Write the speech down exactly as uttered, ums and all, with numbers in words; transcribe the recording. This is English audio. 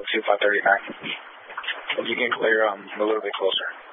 two five thirty-nine. If you can clear um, a little bit closer.